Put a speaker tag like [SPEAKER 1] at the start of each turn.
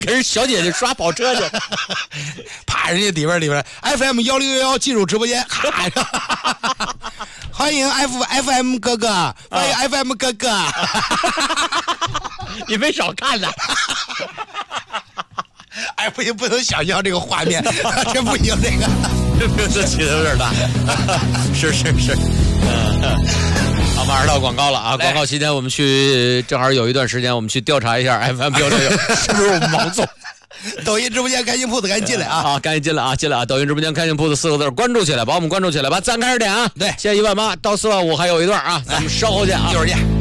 [SPEAKER 1] 跟人小姐姐刷跑车去，
[SPEAKER 2] 啪，人家里边 FM 1611进入直播间，欢迎 FM 哥哥，欢迎 FM 哥哥，
[SPEAKER 1] 你没少看呐。
[SPEAKER 2] 哎，不行，不能想象这个画面，真不行，这个
[SPEAKER 1] 这起的有点大。是。好，马上到广告了啊！广告期间我们去，正好有一段时间我们去调查一下 FM 166是不是我们王总。
[SPEAKER 2] 抖音直播间开心铺子赶紧进来啊！
[SPEAKER 1] 赶紧进来啊！抖音直播间开心铺子4个字关注起来，把我们关注起来，把赞开始点啊！
[SPEAKER 2] 对，
[SPEAKER 1] 现在18000到45000还有一段啊，咱们稍后见啊，
[SPEAKER 2] 一会儿见。